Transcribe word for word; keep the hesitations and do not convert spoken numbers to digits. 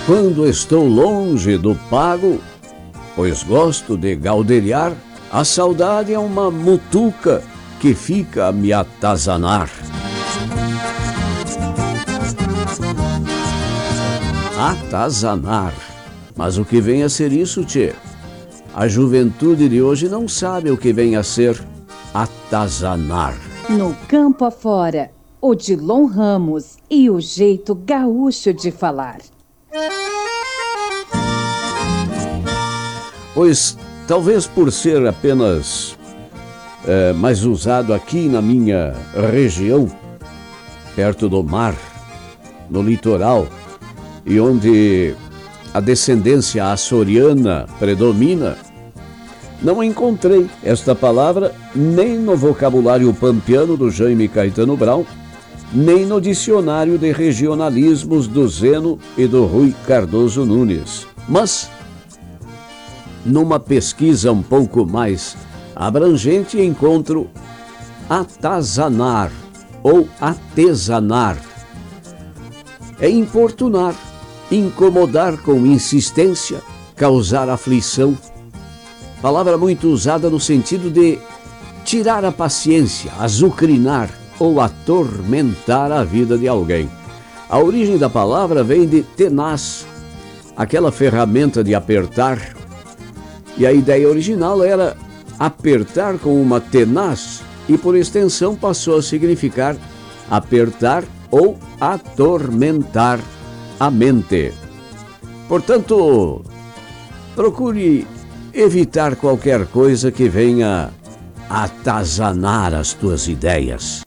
Quando estou longe do pago, pois gosto de galderiar, a saudade é uma mutuca que fica a me atazanar. Atazanar. Mas o que vem a ser isso, tchê? A juventude de hoje não sabe o que vem a ser atazanar. No campo afora, Odilon Ramos e o jeito gaúcho de falar. Pois, talvez por ser apenas é, mais usado aqui na minha região, perto do mar, no litoral, e onde a descendência açoriana predomina, não encontrei esta palavra nem no vocabulário pampiano do Jaime Caetano Brown, nem no dicionário de regionalismos do Zeno e do Rui Cardoso Nunes. Mas, numa pesquisa um pouco mais abrangente, encontro atazanar ou atesanar. É importunar, incomodar com insistência, causar aflição. Palavra muito usada no sentido de tirar a paciência, azucrinar ou atormentar a vida de alguém. A origem da palavra vem de tenaz, aquela ferramenta de apertar, e a ideia original era apertar com uma tenaz e, por extensão, passou a significar apertar ou atormentar a mente. Portanto, procure evitar qualquer coisa que venha atazanar as tuas ideias.